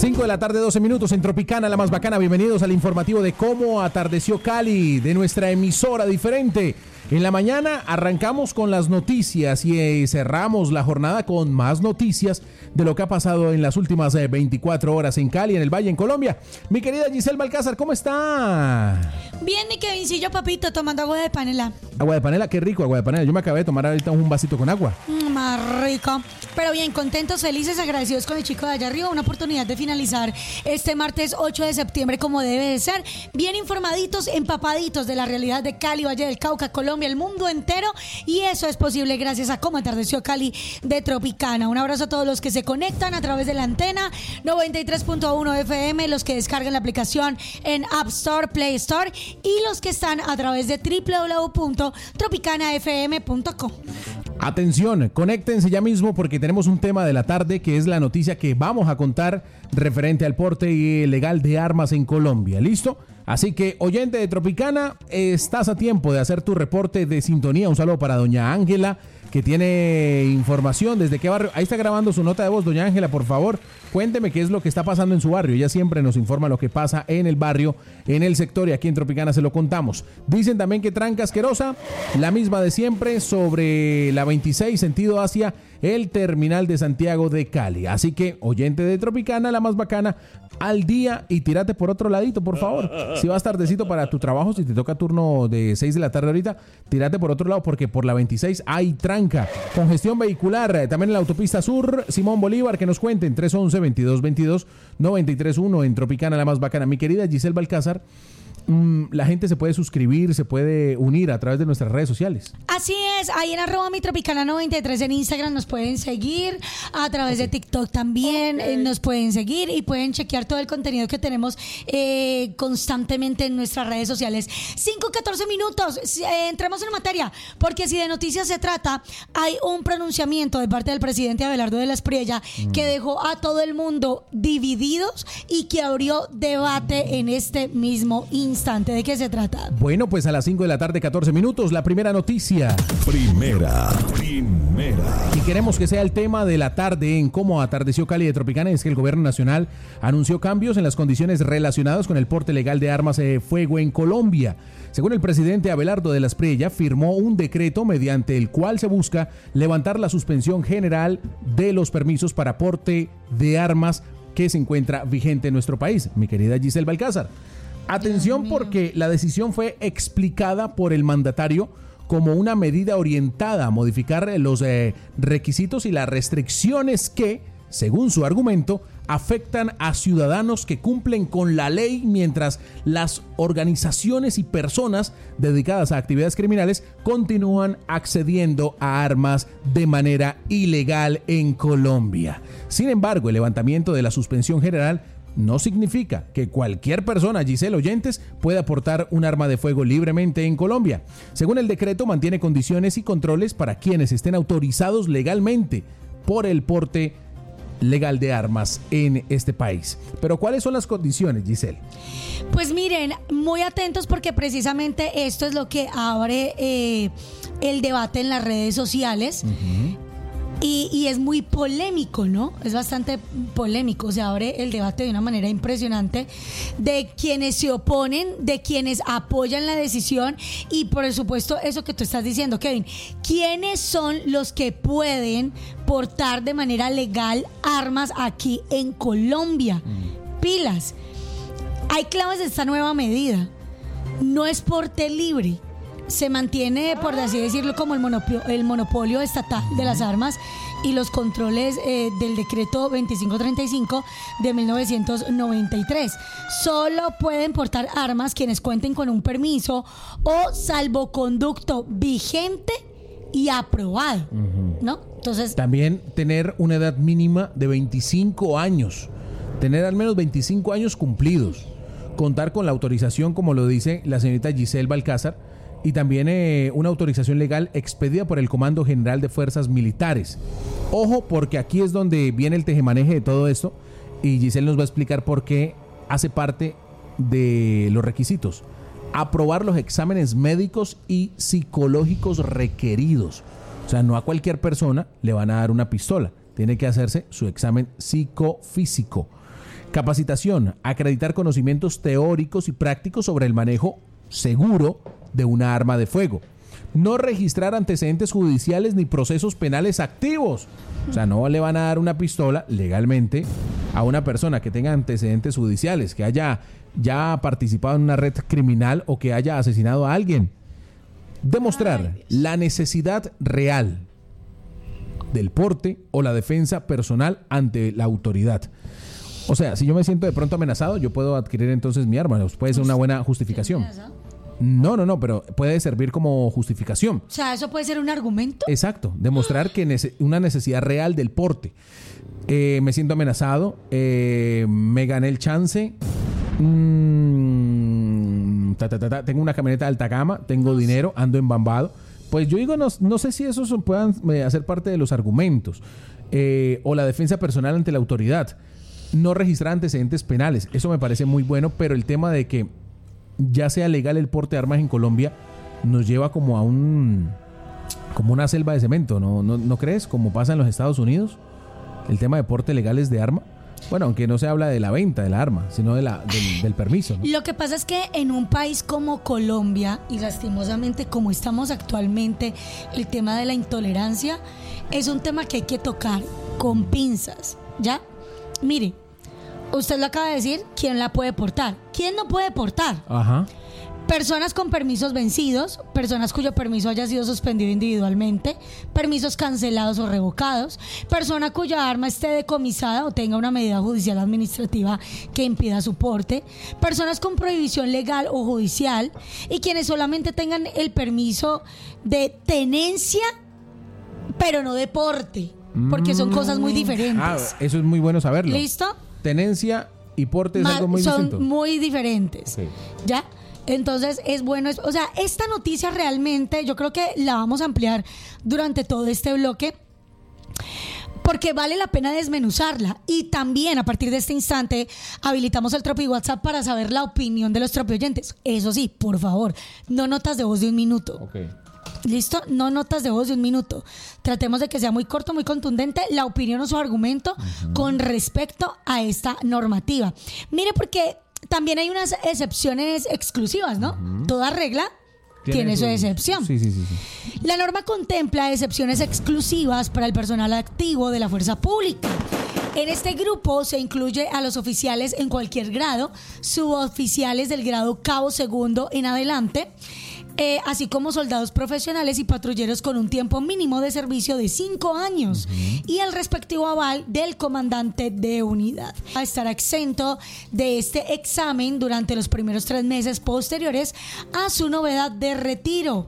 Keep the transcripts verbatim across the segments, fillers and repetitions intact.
cinco de la tarde, doce minutos en Tropicana, la más bacana. Bienvenidos al informativo de cómo atardeció Cali, de nuestra emisora diferente. En la mañana arrancamos con las noticias y eh, cerramos la jornada con más noticias de lo que ha pasado en las últimas eh, veinticuatro horas en Cali, en el Valle, en Colombia. Mi querida Giselle Balcázar, ¿cómo está? Bien, mi Kevincillo, papito, tomando agua de panela. Agua de panela, qué rico, agua de panela. Yo me acabé de tomar ahorita un vasito con agua. Mm, más rico. Pero bien, contentos, felices, agradecidos con el chico de allá arriba. Una oportunidad de finalizar este martes ocho de septiembre como debe de ser. Bien informaditos, empapaditos de la realidad de Cali, Valle del Cauca, Colombia, el mundo entero. Y eso es posible gracias a Cómo Atardeció Cali de Tropicana. Un abrazo a todos los que se conectan a través de la antena noventa y tres punto uno F M, los que descargan la aplicación en App Store, Play Store y los que están a través de doble u doble u doble u punto tropicana f m punto com. Atención, conéctense ya mismo porque tenemos un tema de la tarde que es la noticia que vamos a contar referente al porte ilegal de armas en Colombia. ¿Listo? Así que, oyente de Tropicana, estás a tiempo de hacer tu reporte de sintonía. Un saludo para doña Ángela, que tiene información desde qué barrio. Ahí está grabando su nota de voz, doña Ángela, por favor, cuénteme qué es lo que está pasando en su barrio. Ella siempre nos informa lo que pasa en el barrio, en el sector, y aquí en Tropicana se lo contamos. Dicen también que tranca asquerosa, la misma de siempre, sobre la veintiséis, sentido hacia el terminal de Santiago de Cali. Así que, oyente de Tropicana, la más bacana, al día, y tírate por otro ladito, por favor. Si vas tardecito para tu trabajo, si te toca turno de seis de la tarde ahorita, tírate por otro lado, porque por la veintiséis hay tranca. Congestión vehicular, también en la autopista sur, Simón Bolívar, que nos cuenten, tres once, veintidós veintidós, noventa y tres uno en Tropicana, la más bacana. Mi querida Giselle Balcázar, mmm, la gente se puede suscribir, se puede unir a través de nuestras redes sociales. Así es, ahí en arroba mi Tropicana noventa y tres en Instagram nos pueden seguir, a través okay. de TikTok también okay. eh, nos pueden seguir y pueden chequear todo el contenido que tenemos eh, constantemente en nuestras redes sociales. cinco catorce minutos, eh, entremos en materia, porque si de noticias se trata, hay un pronunciamiento de parte del presidente Abelardo de la Espriella mm. que dejó a todo el mundo divididos y que abrió debate en este mismo instante. ¿De qué se trata? Bueno, pues a las cinco de la tarde, catorce minutos, la primera noticia. Primera, primera. Y queremos que sea el tema de la tarde en Cómo Atardeció Cali de Tropicana. Es que el gobierno nacional anunció cambios en las condiciones relacionadas con el porte legal de armas de fuego en Colombia. Según el presidente Abelardo de la Espriella, firmó un decreto mediante el cual se busca levantar la suspensión general de los permisos para porte de armas que se encuentra vigente en nuestro país. Mi querida Giselle Balcázar, atención, porque la decisión fue explicada por el mandatario como una medida orientada a modificar los eh, requisitos y las restricciones que, según su argumento, afectan a ciudadanos que cumplen con la ley, mientras las organizaciones y personas dedicadas a actividades criminales continúan accediendo a armas de manera ilegal en Colombia. Sin embargo, el levantamiento de la suspensión general no significa que cualquier persona, Giselle, oyentes, pueda portar un arma de fuego libremente en Colombia. Según el decreto, mantiene condiciones y controles para quienes estén autorizados legalmente por el porte legal de armas en este país. Pero ¿cuáles son las condiciones, Giselle? Pues miren, muy atentos, porque precisamente esto es lo que abre eh, el debate en las redes sociales. Uh-huh. Y, y es muy polémico, ¿no? Es bastante polémico. Se abre el debate de una manera impresionante de quienes se oponen, de quienes apoyan la decisión y, por supuesto, eso que tú estás diciendo, Kevin. ¿Quiénes son los que pueden portar de manera legal armas aquí en Colombia? Mm. Pilas. Hay claves de esta nueva medida. No es porte libre. Se mantiene, por así decirlo, como el monopolio, el monopolio estatal de las armas y los controles eh, del decreto veinticinco treinta y cinco de mil novecientos noventa y tres. Solo pueden portar armas quienes cuenten con un permiso o salvoconducto vigente y aprobado, uh-huh. ¿no? Entonces, también tener una edad mínima de veinticinco años, tener al menos veinticinco años cumplidos, contar con la autorización, como lo dice la señorita Giselle Balcázar, y también eh, una autorización legal expedida por el Comando General de Fuerzas Militares. Ojo, porque aquí es donde viene el tejemaneje de todo esto, y Giselle nos va a explicar por qué hace parte de los requisitos. Aprobar los exámenes médicos y psicológicos requeridos. O sea, no a cualquier persona le van a dar una pistola. Tiene que hacerse su examen psicofísico. Capacitación, acreditar conocimientos teóricos y prácticos sobre el manejo seguro de una arma de fuego. No registrar antecedentes judiciales ni procesos penales activos. O sea, no le van a dar una pistola legalmente a una persona que tenga antecedentes judiciales, que haya ya participado en una red criminal o que haya asesinado a alguien. Demostrar la necesidad real del porte o la defensa personal ante la autoridad. O sea, si yo me siento de pronto amenazado, yo puedo adquirir entonces mi arma. Puede ser una buena justificación. No, no, no, pero puede servir como justificación. O sea, ¿eso puede ser un argumento? Exacto, demostrar que nece- una necesidad real del porte. Eh, me siento amenazado, eh, me gané el chance, mmm, ta, ta, ta, ta, tengo una camioneta de alta gama, tengo dinero, ando embambado. Pues yo digo, no, no sé si esos puedan eh, hacer parte de los argumentos. Eh, o la defensa personal ante la autoridad. No registrar antecedentes penales, eso me parece muy bueno, pero el tema de que ya sea legal el porte de armas en Colombia nos lleva como a un como una selva de cemento, ¿no? ¿No, no crees? Como pasa en los Estados Unidos, el tema de porte legales de arma. Bueno, aunque no se habla de la venta de la arma, sino de la, del, del permiso, ¿no? Lo que pasa es que en un país como Colombia, y lastimosamente como estamos actualmente, el tema de la intolerancia es un tema que hay que tocar con pinzas, ¿ya? Mire, usted lo acaba de decir, ¿quién la puede portar? ¿Quién no puede portar? Ajá. Personas con permisos vencidos, personas cuyo permiso haya sido suspendido individualmente, permisos cancelados o revocados, persona cuya arma esté decomisada o tenga una medida judicial administrativa que impida su porte, personas con prohibición legal o judicial y quienes solamente tengan el permiso de tenencia, pero no de porte, porque son cosas muy diferentes. Ah, eso es muy bueno saberlo. ¿Listo? Tenencia y porte es Ma- algo muy son distinto. muy diferentes. Okay. ¿Ya? Entonces es bueno, es- o sea, esta noticia realmente yo creo que la vamos a ampliar durante todo este bloque porque vale la pena desmenuzarla. Y también a partir de este instante habilitamos el Tropi WhatsApp para saber la opinión de los Tropi oyentes. Eso sí, por favor, no notas de voz de un minuto. Okay. ¿Listo? No notas de voz de un minuto. Tratemos de que sea muy corto, muy contundente la opinión o su argumento uh-huh. con respecto a esta normativa. Mire, porque también hay unas excepciones exclusivas, ¿no? Uh-huh. Toda regla tiene, tiene su excepción. Sí, sí, sí, sí. La norma contempla excepciones exclusivas para el personal activo de la fuerza pública. En este grupo se incluye a los oficiales en cualquier grado, suboficiales del grado cabo segundo en adelante, Eh, así como soldados profesionales y patrulleros con un tiempo mínimo de servicio de cinco años uh-huh. y el respectivo aval del comandante de unidad. Va a estar exento de este examen durante los primeros tres meses posteriores a su novedad de retiro.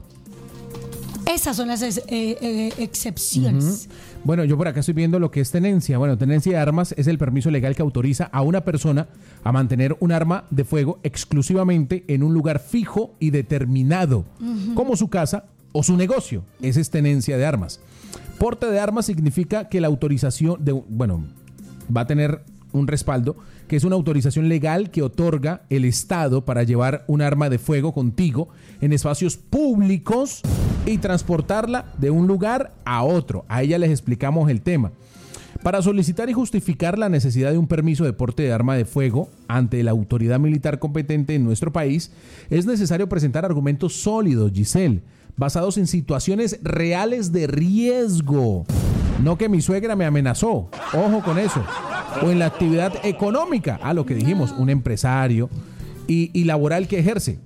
Esas son las ex- eh, eh, excepciones. Uh-huh. Bueno, yo por acá estoy viendo lo que es tenencia. Bueno, tenencia de armas es el permiso legal que autoriza a una persona a mantener un arma de fuego exclusivamente en un lugar fijo y determinado, uh-huh. como su casa o su negocio. Esa es tenencia de armas. Porte de armas significa que la autorización de, bueno, va a tener un respaldo, que es una autorización legal que otorga el Estado para llevar un arma de fuego contigo en espacios públicos y transportarla de un lugar a otro. A ella les explicamos el tema. Para solicitar y justificar la necesidad de un permiso de porte de arma de fuego ante la autoridad militar competente en nuestro país, es necesario presentar argumentos sólidos, Giselle, basados en situaciones reales de riesgo. No que mi suegra me amenazó, ojo con eso. O en la actividad económica, a lo que dijimos, un empresario y, y laboral que ejerce.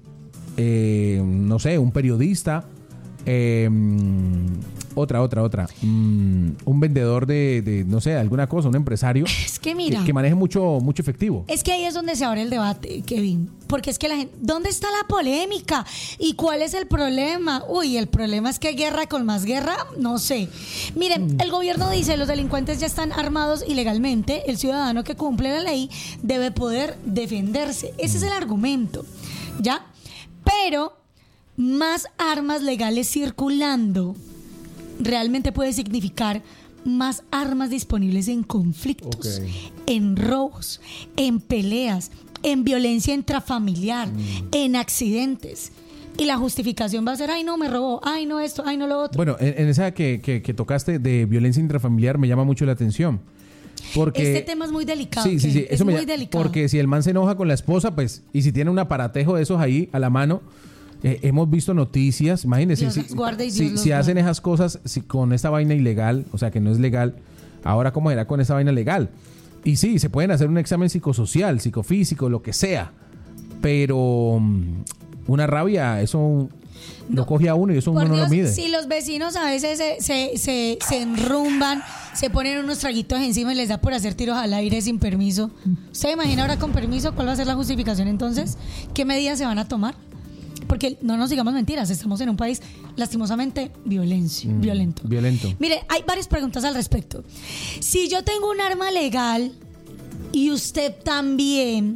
Eh, no sé, un periodista, eh, otra, otra, otra. Mm, un vendedor de, de, no sé, alguna cosa, un empresario. Es que mira. Que, que maneje mucho, mucho efectivo. Es que ahí es donde se abre el debate, Kevin. Porque es que la gente, ¿dónde está la polémica? ¿Y cuál es el problema? Uy, el problema es que guerra con más guerra, no sé. Miren, mm. el gobierno dice, los delincuentes ya están armados ilegalmente, el ciudadano que cumple la ley debe poder defenderse. Ese es el argumento, ¿ya? Pero más armas legales circulando realmente puede significar más armas disponibles en conflictos, okay. en robos, en peleas, en violencia intrafamiliar, mm. en accidentes. Y la justificación va a ser, ay no, me robó, ay no esto, ay no lo otro. Bueno, en, en esa que, que, que tocaste de violencia intrafamiliar me llama mucho la atención. Porque, este tema es muy delicado. Sí, sí, sí. Es Eso me muy llama- delicado. Porque si el man se enoja con la esposa, pues, y si tiene un aparatejo de esos ahí a la mano, eh, hemos visto noticias, imagínense, Dios si, los guarde y si, Dios los si hacen guarde. esas cosas si, con esta vaina ilegal, o sea, que no es legal, ahora cómo será con esta vaina legal. Y sí, se pueden hacer un examen psicosocial, psicofísico, lo que sea, pero mm, una rabia, eso lo coge a uno y eso uno Por no Dios, lo mide. si los vecinos a veces se, se, se, se enrumban, se ponen unos traguitos encima y les da por hacer tiros al aire sin permiso. ¿Usted imagina ahora con permiso cuál va a ser la justificación entonces? ¿Qué medidas se van a tomar? Porque no nos digamos mentiras, estamos en un país lastimosamente violencio, Mm, violento. violento. Mire, hay varias preguntas al respecto. Si yo tengo un arma legal y usted también,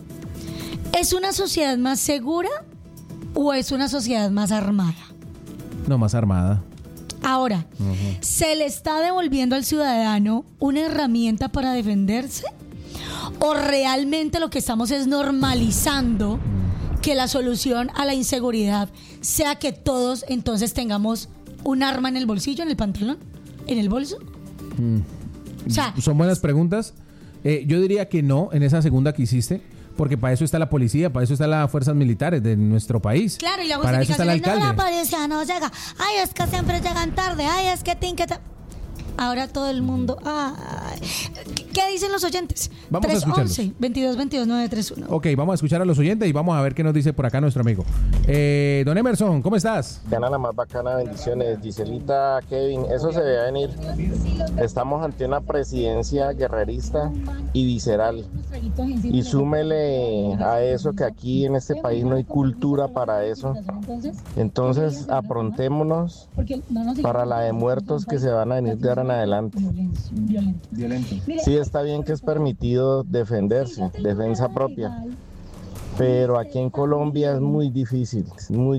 ¿es una sociedad más segura o es una sociedad más armada? No, más armada. Ahora, ¿se le está devolviendo al ciudadano una herramienta para defenderse? ¿O realmente lo que estamos es normalizando que la solución a la inseguridad sea que todos entonces tengamos un arma en el bolsillo, en el pantalón, en el bolso? O sea, Son buenas preguntas. Eh, yo diría que no en esa segunda que hiciste, porque para eso está la policía, para eso están las fuerzas militares de nuestro país. claro, y la Para eso está el justificación es, no, alcalde. la policía no llega. Ay, es que siempre llegan tarde. Ay, es que tin, que ta-". Ahora todo el mundo... Ay. ¿Qué dicen los oyentes? Vamos a escucharlos. tres once, veintidós veintidós, nueve treinta y uno. Ok, vamos a escuchar a los oyentes y vamos a ver qué nos dice por acá nuestro amigo. Eh, don Emerson, ¿cómo estás? Gana la más bacana, bendiciones. Giselita, Kevin, eso se debe venir. Estamos ante una presidencia guerrerista y visceral. Y súmele a eso que aquí en este país no hay cultura para eso. Entonces, aprontémonos para la de muertos que se van a venir de ahora en adelante. Sí, está bien que es permitido defenderse, defensa propia. Pero aquí en Colombia es muy difícil, es muy